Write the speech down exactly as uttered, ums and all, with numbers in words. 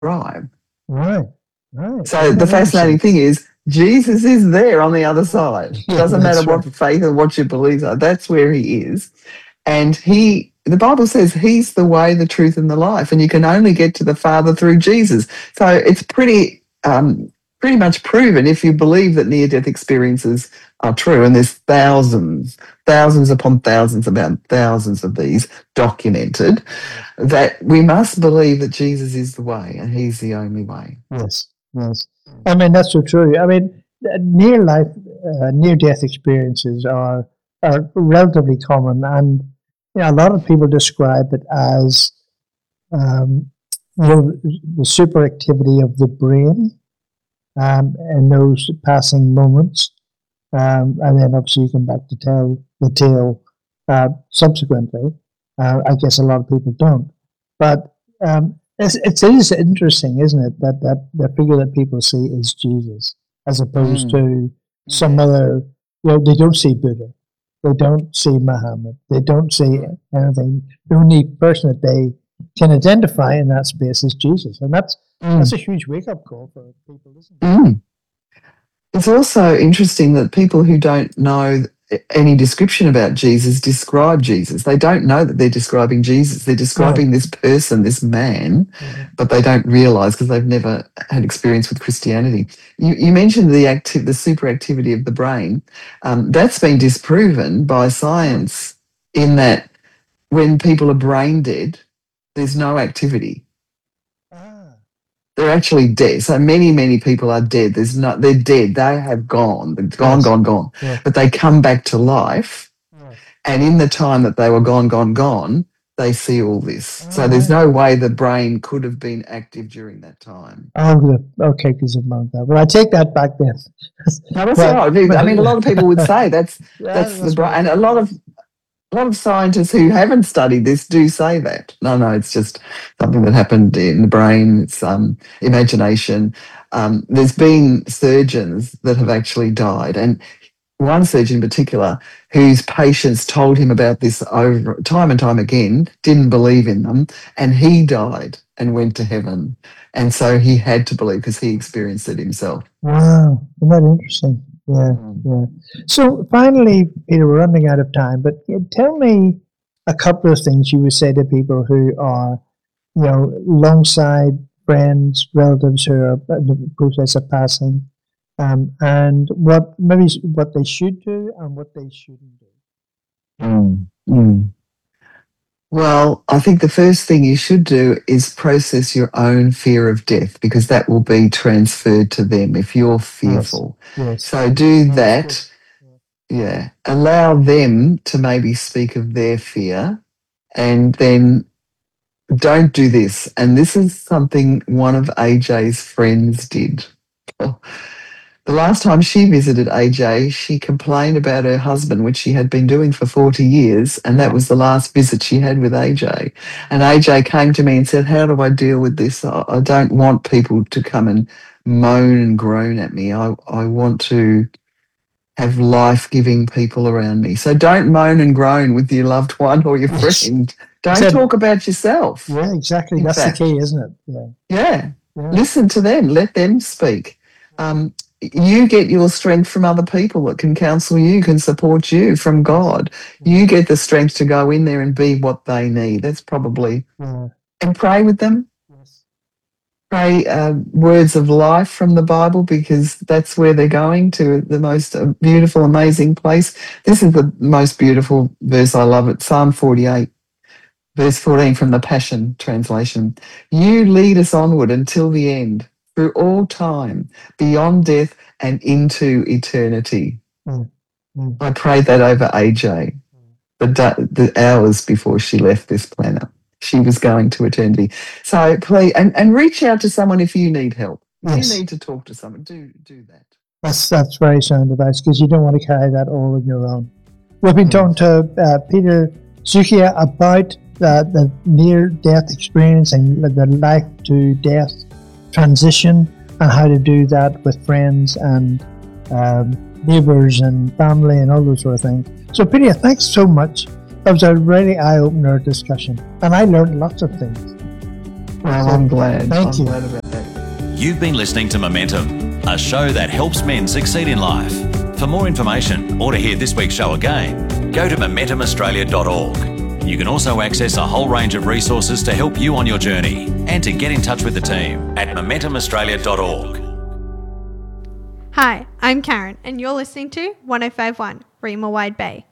describe. Right, right. So Isn't the that fascinating interesting? thing is Jesus is there on the other side. Yeah, Doesn't matter that's what right. faith or what your beliefs are. That's where he is. And he, the Bible says he's the way, the truth, and the life. And you can only get to the Father through Jesus. So it's pretty, um, pretty much proven if you believe that near-death experiences are true. And there's thousands, thousands upon thousands, about thousands of these documented, Yes, that we must believe that Jesus is the way and he's the only way. yes, yes. I mean, that's so true. I mean, uh, near life, uh, near death experiences are are relatively common, and you know, a lot of people describe it as um, you know, the superactivity of the brain um, in those passing moments. Um, and then obviously you come back to tell the tale uh, subsequently. Uh, I guess a lot of people don't. But um, it's, it is interesting, isn't it, that, that the figure that people see is Jesus, as opposed Mm, to some yes. other, you know, they don't see Buddha, they don't see Muhammad, they don't see anything. The only person that they can identify in that space is Jesus. And that's, that's Mm, a huge wake up call for people, isn't it? mm. It's also interesting that people who don't know any description about Jesus describe Jesus. They don't know that they're describing Jesus. They're Right. describing this person, this man, Mhm. but they don't realize because they've never had experience with Christianity. You, you mentioned the active, the superactivity of the brain. Um, that's been disproven by science in that when people are brain dead, there's no activity. Ah, They're actually dead. So many, many people are dead. There's not. They're dead. They have gone. They're gone, yes. gone, gone. Yeah. But they come back to life, Right. and in the time that they were gone, gone, gone, they see all this. All So there's right. no way the brain could have been active during that time. Oh, good. Okay, because of that. Well, I take that back then. No, that's all but, right. I but mean, a lot of people would say that's yeah, that's the that's brain, right. and a lot of a lot of scientists who haven't studied this do say that. No, no, it's just something that happened in the brain. It's um, imagination. Um, there's been surgeons that have actually died, and one surgeon in particular whose patients told him about this over time and time again, didn't believe in them, and he died and went to heaven. And so he had to believe because he experienced it himself. Wow. Isn't that interesting? Yeah, Mm. yeah. So finally, Peter, we're running out of time, but uh, tell me a couple of things you would say to people who are, you know, alongside friends, relatives who are in the process of passing, um, and what maybe what they should do and what they shouldn't do. Mm. Mm. Well, I think the first thing you should do is process your own fear of death because that will be transferred to them if you're Yes, fearful. yes. So do Oh, that's good. that. Yeah. Allow them to maybe speak of their fear and then don't do this. And this is something one of A J's friends did. The last time she visited A J, she complained about her husband, which she had been doing for forty years, and that was the last visit she had with A J. And A J came to me and said, how do I deal with this? I, I don't want people to come and moan and groan at me. I, I want to have life-giving people around me. So don't moan and groan with your loved one or your Yes. friend. He Don't said, talk about yourself. yeah, exactly. In That's the fact, key, isn't it? Yeah, yeah. yeah. Listen to them. Let them speak. Um, you get your strength from other people that can counsel you, can support you from Yes. God. Yeah. You get the strength to go in there and be what they need. That's probably, Yeah. and pray with them. Yes. Pray uh, words of life from the Bible because that's where they're going to the most uh, beautiful, amazing place. This is the most beautiful verse. I love it. Psalm forty-eight. Verse fourteen from the Passion Translation. You lead us onward until the end, through all time, beyond death and into eternity. Mm. Mm. I prayed that over A J, the, the hours before she left this planet. She was going to eternity. So please, and, and reach out to someone if you need help. If you Yes. need to talk to someone, do do that. That's that's very sound advice because you don't want to carry that all on your own. We've been Mm. talking to uh, Peter Zukia about uh, the near-death experience and the life-to-death transition and how to do that with friends and um, neighbours and family and all those sort of things. So, Peter, thanks so much. That was a really eye-opener discussion, and I learned lots of things. Well, So, I'm glad. thank I'm you. glad about that. You've been listening to Momentum, a show that helps men succeed in life. For more information or to hear this week's show again, go to momentum australia dot org. You can also access a whole range of resources to help you on your journey and to get in touch with the team at momentum australia dot org. Hi, I'm Karen, and you're listening to one oh five point one Rima Wide Bay.